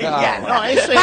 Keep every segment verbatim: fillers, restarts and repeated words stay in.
No, no, ese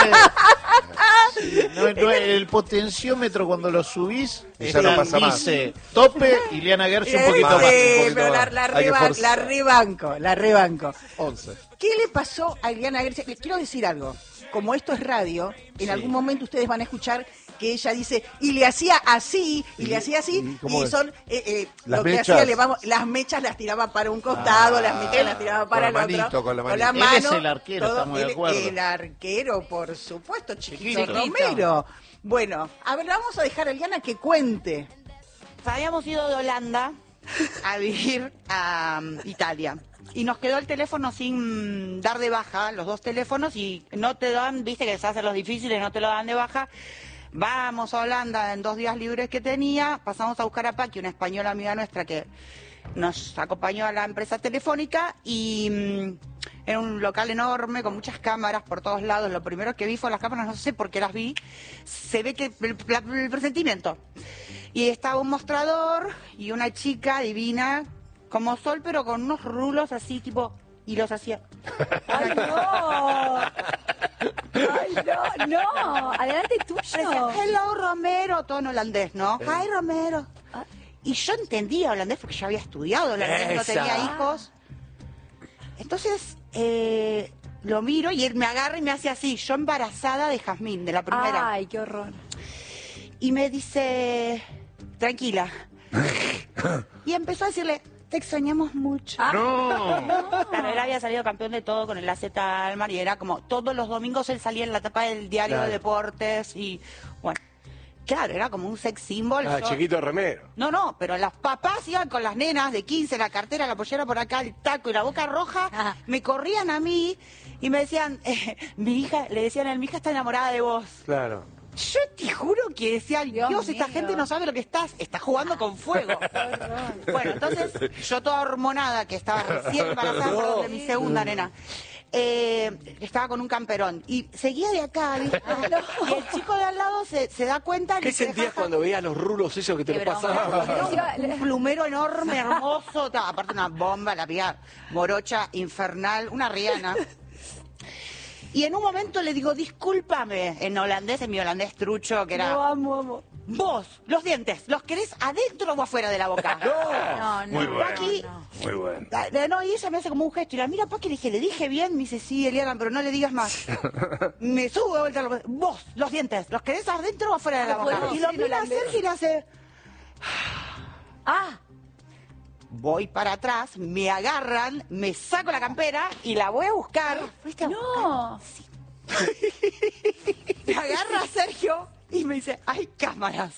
no, no, el potenciómetro cuando lo subís ya no pasa dice más. Tope y Liana Gersh un poquito sí, más. Sí, poquito pero más. la, la, reba, la rebanco, la rebanco. once. ¿Qué le pasó a Liana Gersh? Les quiero decir algo. Como esto es radio, en sí. algún momento ustedes van a escuchar que ella dice, y le hacía así, y, y le hacía así, y, y son, eh, eh, lo mechas. que hacía, le vamos, las mechas las tiraba para un costado, ah, las mechas las tiraba para el manito, otro. Con la, con la mano. Él es el arquero, todo, estamos él, de acuerdo. El arquero, por supuesto, Chiquito, Chiquito Romero. Bueno, a ver, vamos a dejar a Liana que cuente. Habíamos ido de Holanda a vivir a um, Italia. Y nos quedó el teléfono sin dar de baja, los dos teléfonos, y no te dan, viste que se hacen los difíciles, no te lo dan de baja. Vamos a Holanda en dos días libres que tenía, pasamos a buscar a Paqui, una española amiga nuestra que nos acompañó a la empresa telefónica, y mmm, era un local enorme con muchas cámaras por todos lados. Lo primero que vi fue las cámaras, no sé por qué las vi, se ve que el, la, el presentimiento. Y estaba un mostrador y una chica divina, como Sol, pero con unos rulos así, tipo, y los hacía. ¡Ay, no! ¡Ay, no, no! Adelante tuyo. Hello, Romero, todo en holandés, ¿no? Hi, Romero. Y yo entendía holandés porque yo había estudiado holandés, no tenía hijos. Entonces, eh, lo miro y él me agarra y me hace así, yo embarazada de Jazmín, de la primera. ¡Ay, qué horror! Y me dice, tranquila. Y empezó a decirle, te extrañamos mucho. Ah. No. Claro, él había salido campeón de todo con el A Z Almar y era como todos los domingos él salía en la tapa del diario claro. de deportes y bueno, claro, era como un sex symbol. Ah, Yo... Chiquito Romero. No, no, pero las papás iban con las nenas de quince, la cartera, la pollera por acá, el taco y la boca roja, ah. me corrían a mí y me decían, eh, mi hija, le decían a él, mi hija está enamorada de vos. Claro. Yo te juro que decía, Dios, Dios esta gente no sabe lo que estás, estás jugando con fuego. Bueno, entonces, yo toda hormonada, que estaba recién embarazada, perdón, de mi segunda nena, eh, estaba con un camperón, y seguía de acá, ¿viste? Y el chico de al lado se, se da cuenta... ¿Qué sentías deja... cuando veías los rulos esos que te lo pasaban? Un plumero enorme, hermoso, aparte una bomba, la piba morocha, infernal, una Rihanna. Y en un momento le digo, discúlpame, en holandés, en mi holandés trucho, que era... No, amo, amo. Vos, los dientes, ¿los querés adentro o afuera de la boca? No, no, Muy no. bueno, Paqui, no. muy bueno. No, y ella me hace como un gesto, y la mira Paqui, le dije, ¿le dije bien? Me dice, sí, Eliana, pero no le digas más. Me subo de vuelta, a vos, los dientes, ¿los querés adentro o afuera de la boca? Y lo mira a Sergio y le hace... Ah, voy para atrás, me agarran, me saco la campera y la voy a buscar. ¿Fuiste a no. Sí. Me agarra Sergio y me dice, hay cámaras.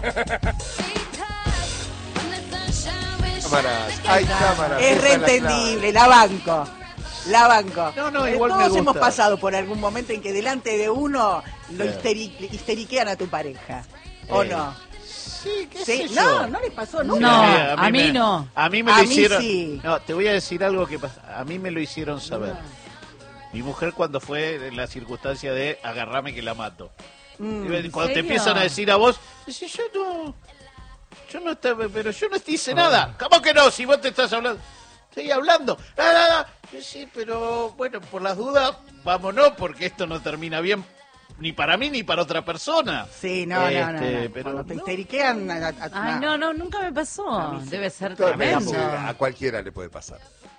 Cámaras, hay cámaras. Es reentendible, la banco. La banco. No, no, eh, igual Todos me gusta. hemos pasado por algún momento en que delante de uno lo histeri histeriquean a tu pareja. ¿O eh. no? Sí, qué Sí, sé no, yo. no le pasó no, nunca. a mí me, no. A mí me A lo mí hicieron. sí. No, te voy a decir algo que pasa. A mí me lo hicieron saber. No. Mi mujer cuando fue en la circunstancia de agarrarme que la mato. Mm, cuando te serio? empiezan a decir a vos, dice, yo no, yo no estaba, pero yo no te hice nada. ¿Cómo que no? Si vos te estás hablando. Estoy hablando. Ah, ah, ah. Sí, pero bueno, por las dudas, vámonos, porque esto no termina bien. Ni para mí ni para otra persona. Sí, no, este, no, no, no. Pero Cuando te no. histeriquean... A, a, Ay, no, no, nunca me pasó. Debe ser Todo es tremendo. posible, a cualquiera le puede pasar.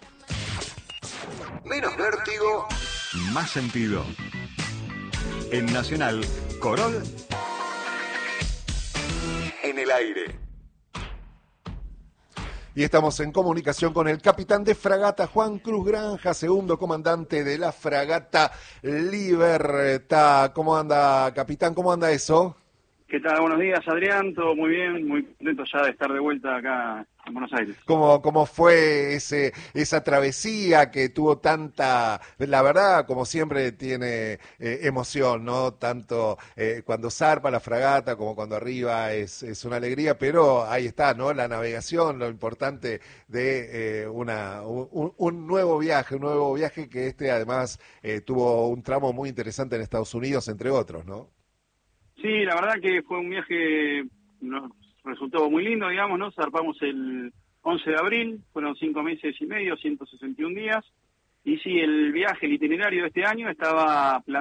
Menos vértigo, más sentido. En Nacional, Corol en el aire. Y estamos en comunicación con el capitán de fragata, Juan Cruz Granja, segundo comandante de la fragata Libertad. ¿Cómo anda, capitán? ¿Cómo anda eso? ¿Qué tal? Buenos días, Adrián. Todo muy bien, muy contento ya de estar de vuelta acá en Buenos Aires. ¿Cómo, cómo fue ese esa travesía que tuvo tanta, la verdad, como siempre tiene eh, emoción, ¿no? Tanto eh, cuando zarpa la fragata como cuando arriba es, es una alegría, pero ahí está, ¿no? La navegación, lo importante de eh, una un, un nuevo viaje, un nuevo viaje que este además eh, tuvo un tramo muy interesante en Estados Unidos, entre otros, ¿no? Sí, la verdad que fue un viaje, nos resultó muy lindo, digamos, ¿no? Zarpamos el once de abril, fueron cinco meses y medio, ciento sesenta y un días, Y sí, el viaje, el itinerario de este año estaba planteado